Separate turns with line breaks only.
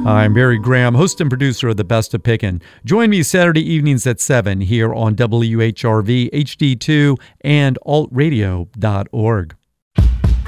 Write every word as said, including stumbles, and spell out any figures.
I'm Barry Graham, host and producer of The Best of Pickin'. Join me Saturday evenings at seven here on W H R V, H D two, and alt radio dot org.